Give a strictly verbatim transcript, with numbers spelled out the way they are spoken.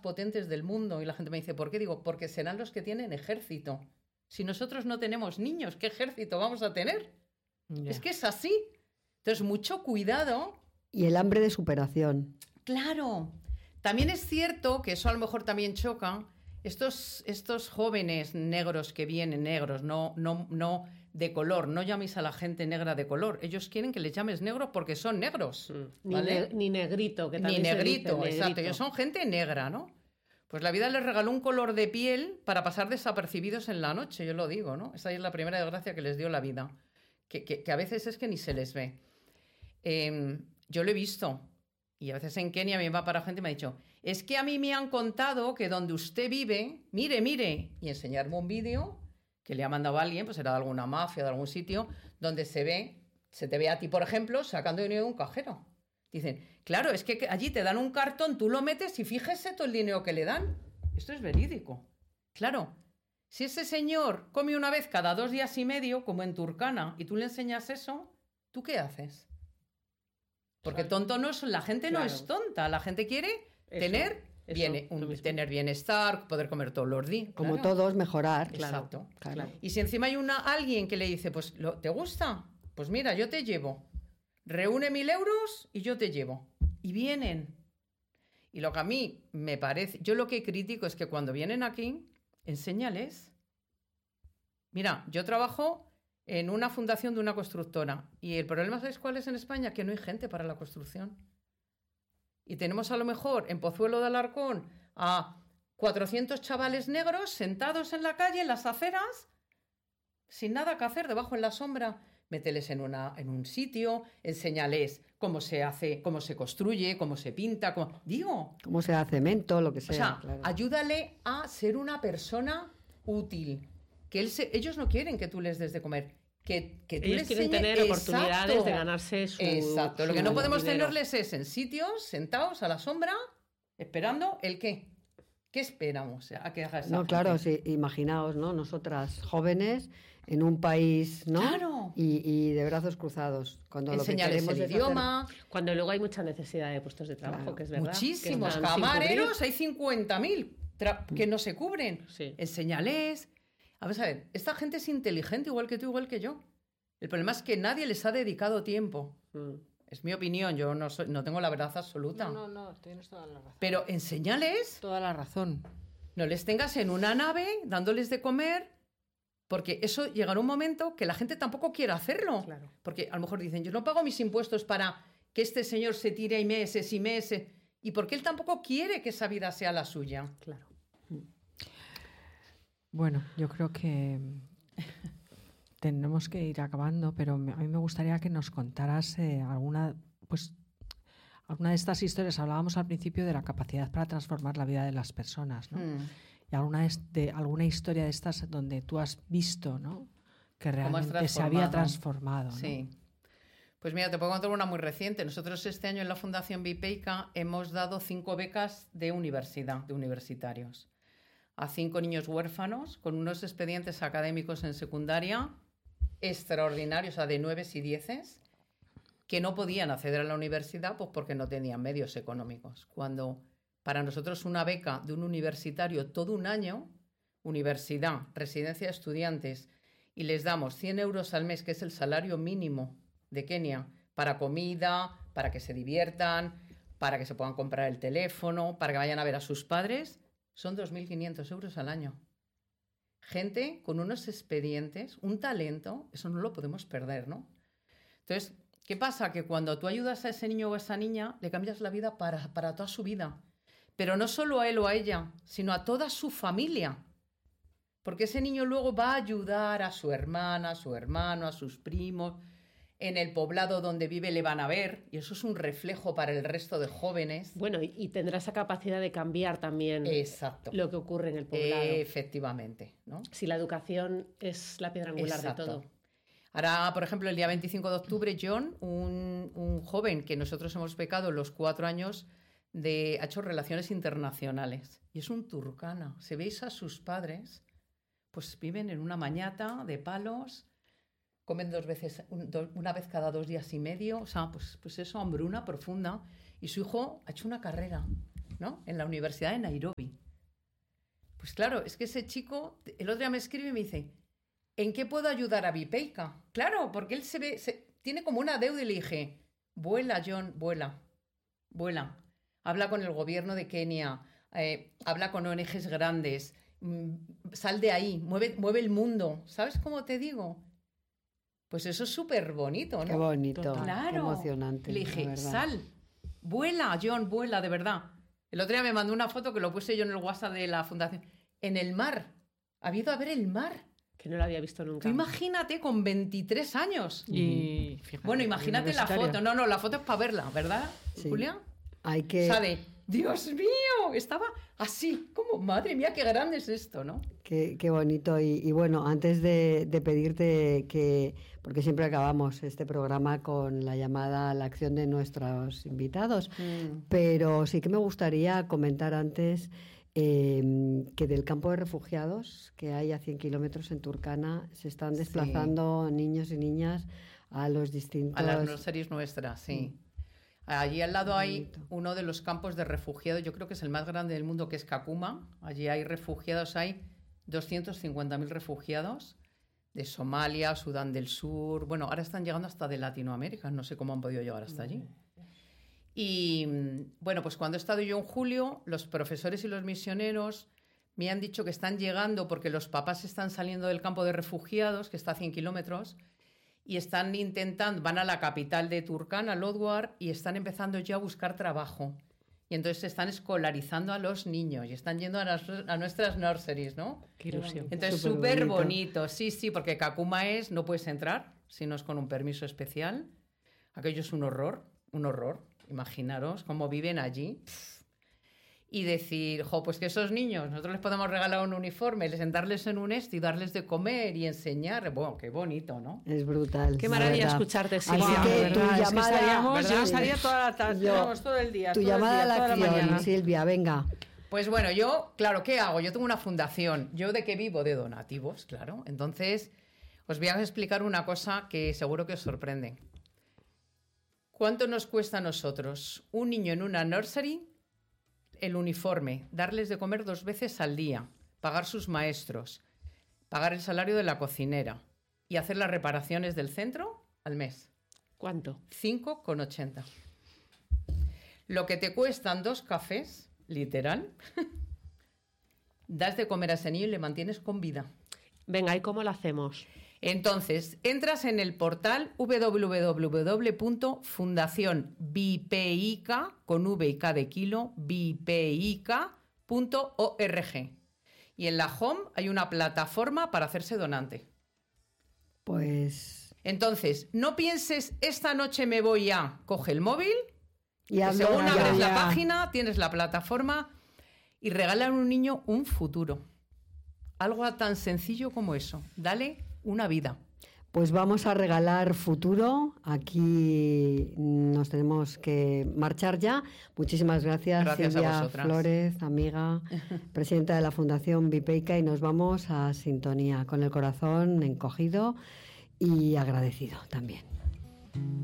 potentes del mundo. Y la gente me dice, ¿por qué? Digo, porque serán los que tienen ejército. Si nosotros no tenemos niños, ¿qué ejército vamos a tener? Yeah. Es que es así. Entonces, mucho cuidado. Y el hambre de superación. Claro. También es cierto que eso a lo mejor también choca. Estos, estos jóvenes negros que vienen, negros, no, no, no de color, no llaméis a la gente negra de color. Ellos quieren que les llames negros porque son negros. ¿vale? Ni, ne- ni negrito, que también Ni se negrito, dice, exacto. negrito. Ellos son gente negra, ¿no? Pues la vida les regaló un color de piel para pasar desapercibidos en la noche, yo lo digo, ¿no? Esa es la primera desgracia que les dio la vida. Que, que, que a veces es que ni se les ve. Eh, yo lo he visto. Y a veces en Kenia me va para gente y me ha dicho, es que a mí me han contado que donde usted vive, mire, mire, y enseñarme un vídeo que le ha mandado a alguien, pues era de alguna mafia, de algún sitio, donde se ve, se te ve a ti, por ejemplo, sacando dinero de un cajero. Dicen, claro, es que allí te dan un cartón, tú lo metes y fíjese todo el dinero que le dan. Esto es verídico. Claro, si ese señor come una vez cada dos días y medio, como en Turkana, y tú le enseñas eso, ¿tú qué haces? Porque tonto no es, la gente claro. no es tonta, la gente quiere eso, tener, eso, bien, un, tener bienestar, poder comer todos los días. Como claro. todos, mejorar. Exacto. Claro, claro. Y si encima hay una, alguien que le dice, pues, ¿te gusta? Pues mira, yo te llevo. Reúne mil euros y yo te llevo. Y vienen. Y lo que a mí me parece, yo lo que critico es que cuando vienen aquí, enséñales. Mira, yo trabajo en una fundación de una constructora. Y el problema, ¿sabes cuál es en España? Que no hay gente para la construcción. Y tenemos a lo mejor en Pozuelo de Alarcón a cuatrocientos chavales negros sentados en la calle, en las aceras, sin nada que hacer, debajo en la sombra. Mételes en, una, en un sitio, enséñales cómo se hace, cómo se construye, cómo se pinta, cómo, digo. Cómo se hace cemento, lo que sea. O sea, claro. ayúdale a ser una persona útil. Que él se, ellos no quieren que tú les des de comer, que, que tú ellos les quieren enseñes, tener exacto, oportunidades de ganarse su exacto, su lo que no podemos dinero. tenerles es en sitios, sentados a la sombra, esperando el qué. ¿Qué esperamos a que haga esa No, gente? claro, sí, imaginaos, ¿no? Nosotras jóvenes en un país, ¿no? Claro. Y, y de brazos cruzados. Cuando enseñarles lo que el es idioma. Hacer... Cuando luego hay mucha necesidad de puestos de trabajo, claro. que es verdad. Muchísimos que camareros, hay cincuenta mil tra- que no se cubren. Sí. Enséñales. Vamos a ver, esta gente es inteligente igual que tú, igual que yo. El problema es que nadie les ha dedicado tiempo. Mm. Es mi opinión, yo no, soy, no tengo la verdad absoluta. No, no, no, tienes toda la razón. Pero enséñales. Toda la razón. No les tengas en una nave dándoles de comer, porque eso llegará un momento que la gente tampoco quiere hacerlo. Claro. Porque a lo mejor dicen, yo no pago mis impuestos para que este señor se tire y meses y meses. Y porque él tampoco quiere que esa vida sea la suya. Claro. Bueno, yo creo que tenemos que ir acabando, pero a mí me gustaría que nos contaras eh, alguna, pues, alguna de estas historias. Hablábamos al principio de la capacidad para transformar la vida de las personas, ¿no? Mm. Y alguna, de, alguna historia de estas donde tú has visto, ¿no? Que realmente se había transformado, ¿no? Sí. Pues mira, te puedo contar una muy reciente. Nosotros este año en la Fundación Bipeica hemos dado cinco becas de universidad, de universitarios, a cinco niños huérfanos con unos expedientes académicos en secundaria extraordinarios, o sea, de nueves y dieces, que no podían acceder a la universidad pues porque no tenían medios económicos. Cuando para nosotros una beca de un universitario todo un año, universidad, residencia de estudiantes, y les damos cien euros al mes, que es el salario mínimo de Kenia, para comida, para que se diviertan, para que se puedan comprar el teléfono, para que vayan a ver a sus padres, son dos mil quinientos euros al año. Gente con unos expedientes, un talento, eso no lo podemos perder, ¿no? Entonces, ¿qué pasa? Que cuando tú ayudas a ese niño o a esa niña, le cambias la vida para, para toda su vida. Pero no solo a él o a ella, sino a toda su familia. Porque ese niño luego va a ayudar a su hermana, a su hermano, a sus primos. En el poblado donde vive le van a ver, y eso es un reflejo para el resto de jóvenes. Bueno, y, y tendrá esa capacidad de cambiar también Exacto. lo que ocurre en el poblado. Efectivamente, ¿no? Si la educación es la piedra angular Exacto. de todo. Ahora, por ejemplo, el día veinticinco de octubre, John, un, un joven que nosotros hemos becado los cuatro años, de, ha hecho relaciones internacionales. Y es un turcana. Si veis a sus padres, pues viven en una mañata de palos, comen dos veces, un, do, una vez cada dos días y medio, o sea, pues, pues eso, hambruna profunda. Y su hijo ha hecho una carrera. ¿no? En la Universidad de Nairobi. Pues claro, es que ese chico, el otro día me escribe y me dice, ¿en qué puedo ayudar a Vipeika? Claro, porque él se ve, se, tiene como una deuda y le dije, vuela, John, vuela, vuela. Habla con el gobierno de Kenia, eh, habla con O N Ges grandes, mmm, sal de ahí, mueve, mueve el mundo. ¿Sabes cómo te digo? Pues eso es súper bonito, ¿no? Qué bonito, claro. Qué emocionante. Le dije, sal, vuela, John, vuela, de verdad. El otro día me mandó una foto que lo puse yo en el WhatsApp de la fundación. En el mar. ¿Ha ido a ver el mar? Que no lo había visto nunca. Tú imagínate con veintitrés años. Y fíjate, bueno, imagínate la foto. No, no, la foto es para verla, ¿verdad, sí. Julia? Hay que... Sale, Dios mío, estaba así, como, madre mía, qué grande es esto, ¿no? Qué, qué bonito. Y, y bueno, antes de, de pedirte que, porque siempre acabamos este programa con la llamada a la acción de nuestros invitados, mm. pero sí que me gustaría comentar antes eh, que del campo de refugiados que hay a cien kilómetros en Turkana se están desplazando sí. niños y niñas a los distintos... A las nurseries nuestras, sí. Mm. Allí al lado hay uno de los campos de refugiados, yo creo que es el más grande del mundo, que es Kakuma. Allí hay refugiados, hay doscientos cincuenta mil refugiados de Somalia, Sudán del Sur. Bueno, ahora están llegando hasta de Latinoamérica, no sé cómo han podido llegar hasta allí. Y bueno, pues cuando he estado yo en julio, los profesores y los misioneros me han dicho que están llegando porque los papás están saliendo del campo de refugiados, que está a cien kilómetros, y están intentando, van a la capital de Turkana, Lodwar, y están empezando ya a buscar trabajo. Y entonces se están escolarizando a los niños y están yendo a, las, a nuestras nurseries, ¿no? Qué ilusión. Entonces, súper bonito. bonito. Sí, sí, porque Kakuma es, no puedes entrar si no es con un permiso especial. Aquello es un horror, un horror. Imaginaros cómo viven allí. Y decir, jo, pues que esos niños, nosotros les podemos regalar un uniforme, sentarles en un este y darles de comer y enseñar. Bueno, qué bonito, ¿no? Es brutal. Qué maravilla escucharte, Silvia. Así que tu llamada... Es que estaríamos, ¿verdad? Yo estaría toda la tarde, yo, todo el día. Tu todo llamada el día, a la toda acción, la Silvia, venga. Pues bueno, yo, claro, ¿qué hago? Yo tengo una fundación. ¿Yo de qué vivo? De donativos, claro. Entonces, os voy a explicar una cosa que seguro que os sorprende. ¿Cuánto nos cuesta a nosotros un niño en una nursery? El uniforme, darles de comer dos veces al día, pagar sus maestros, pagar el salario de la cocinera y hacer las reparaciones del centro al mes. ¿Cuánto? cinco con ochenta. Lo que te cuestan dos cafés, literal, das de comer a ese niño y le mantienes con vida. Venga, ¿y cómo lo hacemos? Entonces, entras en el portal doble u doble u doble u punto fundación vipeika, con V y K de kilo, vipeika punto org. Y en la home hay una plataforma para hacerse donante. Pues... Entonces, no pienses, esta noche me voy a... Coge el móvil, y según ya, abres ya. la página, tienes la plataforma y regala a un niño un futuro. Algo tan sencillo como eso. Dale una vida. Pues vamos a regalar futuro. Aquí nos tenemos que marchar ya. Muchísimas gracias, gracias Silvia a vosotras. Flores, amiga, presidenta de la Fundación Vipeika, y nos vamos a sintonía con el corazón encogido y agradecido también.